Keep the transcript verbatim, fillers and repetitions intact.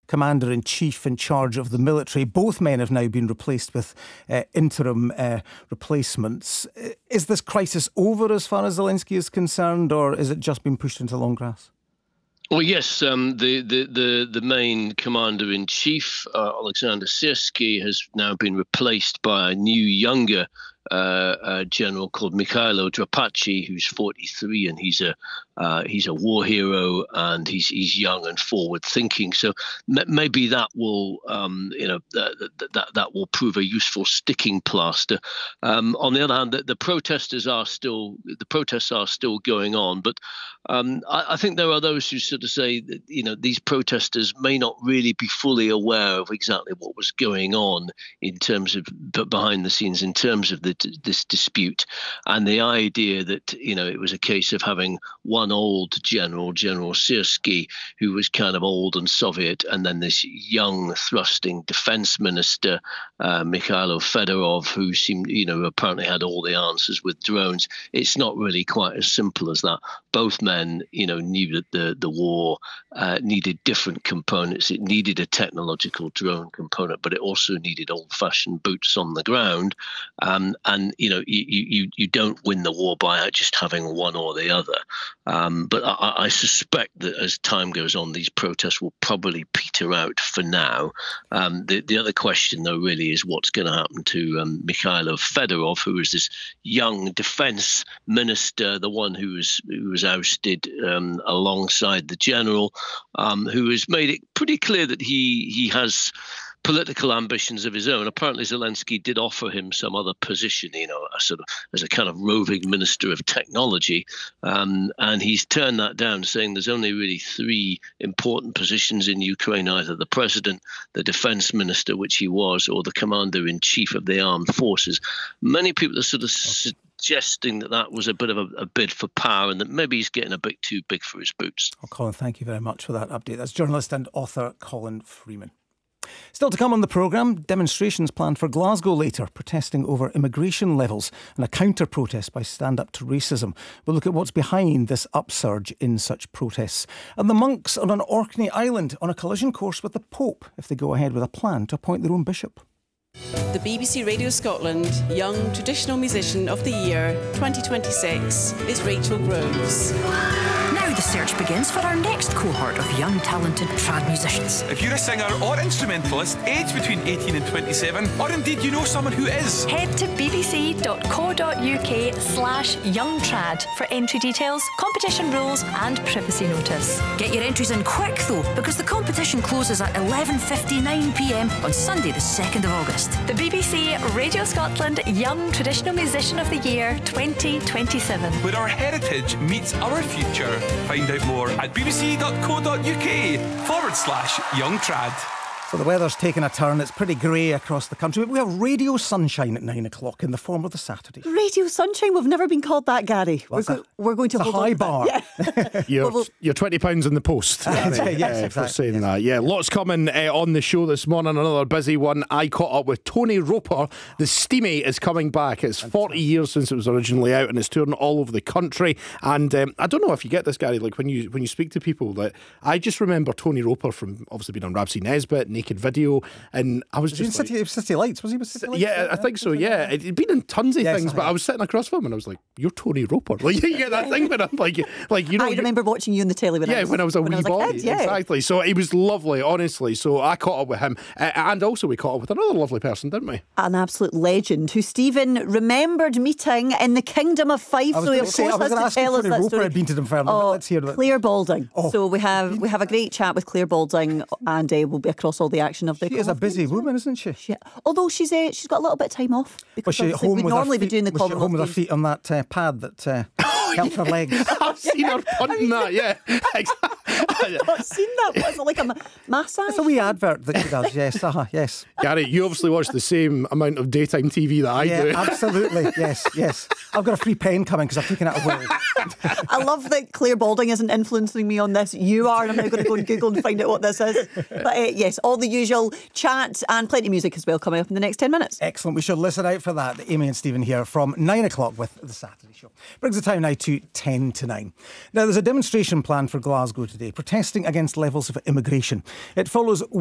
commander-in-chief in charge of the military. Both men have now been replaced with uh, interim uh, replacements. Is this crisis over as far as Zelensky is concerned, or is it just been pushed into long grass? Well, yes, um, the, the, the, the main commander-in-chief, uh, Alexander Syrsky, has now been replaced by a new, younger uh, uh, general called Mikhailo Drapachi, who's forty-three, and he's a uh, he's a war hero, and he's he's young and forward-thinking. So m- maybe that will um, you know that, that that will prove a useful sticking plaster. Um, on the other hand, the, the protesters are still the protests are still going on, but um, I, I think there are those who sort of say that you know these protesters may not really be fully aware of exactly what was going on in terms of behind the scenes, in terms of the, this dispute, and the idea that you know it was a case of having one old general, General Syrsky, who was kind of old and Soviet, and then this young, thrusting defense minister, uh, Mikhailo Fedorov, who seemed, you know, apparently had all the answers with drones. It's not really quite as simple as that. Both men, you know, knew that the, the war uh, needed different components. It needed a technological drone component, but it also needed old-fashioned boots on the ground. Um, and, you know, you, you, you don't win the war by just having one or the other. Um, but I, I suspect that as time goes on, these protests will probably peter out for now. Um, the, the other question, though, really is what's going to happen to um, Mikhailo Fedorov, who is this young defense minister, the one who was who was ousted um, alongside the general, um, who has made it pretty clear that he he has political ambitions of his own. Apparently Zelensky did offer him some other position, you know, a sort of as a kind of roving minister of technology, um, and he's turned that down, saying there's only really three important positions in Ukraine: either the president, the defense minister, which he was, or the commander-in-chief of the armed forces. Many people are sort of okay. suggesting that that was a bit of a, a bid for power, and that maybe he's getting a bit too big for his boots. Oh, Colin, thank you very much for that update. That's journalist and author Colin Freeman. Still to come on the programme, demonstrations planned for Glasgow later, protesting over immigration levels, and a counter-protest by Stand Up to Racism. We'll look at what's behind this upsurge in such protests. And the monks on an Orkney island on a collision course with the Pope if they go ahead with a plan to appoint their own bishop. The B B C Radio Scotland Young Traditional Musician of the Year twenty twenty-six is Rachel Groves. Now the search begins for our next cohort of young talented trad musicians. If you're a singer or instrumentalist aged between eighteen and twenty-seven, or indeed you know someone who is, head to bbc.co.uk slash youngtrad for entry details, competition rules and privacy notice. Get your entries in quick though, because the competition closes at eleven fifty-nine p m on Sunday the second of August. The B B C Radio Scotland Young Traditional Musician of the Year twenty twenty-seven. Where our heritage meets our future. Find out more at bbc.co.uk forward slash youngtrad. So the weather's taken a turn. It's pretty grey across the country. But we have radio sunshine at nine o'clock in the form of the Saturday. Radio sunshine? We've never been called that, Gary. Well, we're, a, go- we're going to it's hold a high on bar. Yeah. you're, well, we'll, you're twenty pounds in the post. Uh, yes, uh, exactly. For saying yes. that. Yeah, lots coming uh, on the show this morning. Another busy one. I caught up with Tony Roper. The Steamy is coming back. It's forty years since it was originally out, and it's touring all over the country. And um, I don't know if you get this, Gary, like when you when you speak to people, that I just remember Tony Roper from obviously being on Ramsey Nesbitt, Naked Video, and I was Was just he in like, City, City Lights? Was he with City Lights? yeah, I think so. Yeah, he'd been in tons of Yes, things, I but have. I was sitting across from him and I was like, "You're Tony Roper." Like you get that thing when I'm like, like you know, I remember watching you on the telly when yeah, I was, when I was a when wee I was boy, a kid, yeah. exactly. So he was lovely, honestly. So I caught up with him, uh, and also we caught up with another lovely person, didn't we? An absolute legend who Stephen remembered meeting in the Kingdom of Five. I was So he going of to say, I course was going to has ask to if tell us Tony that Roper story. had been to Dunfermline, but Oh, let's hear about it. Claire Balding. Oh. So we have we have a great chat with Claire Balding, and uh, we'll be across all the action of the. She is a busy woman, isn't she? She, although she's uh, she's got a little bit of time off because Was she at obviously home we'd with her normally feet, be doing the was she at home with her Commonwealth feet on that uh, pad that uh, helped her legs? I've seen her punting that. Yeah, Games. I've not seen that. What's it like a ma- massage? It's a wee advert that she does. Yes, uh-huh, yes. Gary, you obviously watch the same amount of daytime T V that I Yeah, do. absolutely. Yes, yes. I've got a free pen coming because I've taken out a will. I love that Claire Balding isn't influencing me on this. You are, and I'm now going to go and Google and find out what this is. But uh, yes, all the usual chat and plenty of music as well coming up in the next ten minutes. Excellent. We should listen out for that. Amy and Stephen here from nine o'clock with the Saturday Show. Brings the time now to ten to nine. Now, there's a demonstration planned for Glasgow today, protesting against levels of immigration. It follows